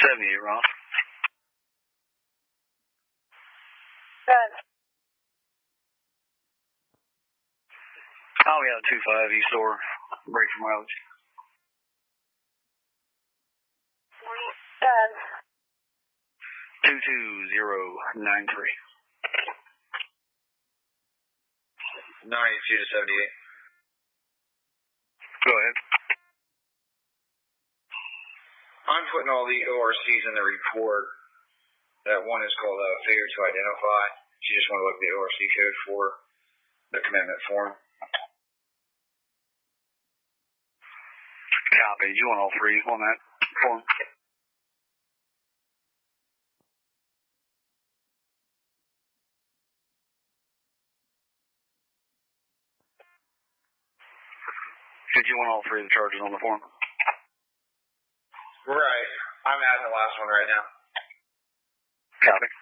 78, Ron. Good. Oh, yeah, 25 East Door. Break for mileage. Good. 22093. 92 to 78. Go ahead. I'm putting all the ORCs in the report. That one is called failure to identify. You just want to look at the ORC code for the commitment form. Copy. You want all three on that form? Did you want all three of the charges on the form? Right. I'm adding the last one right now. Copy.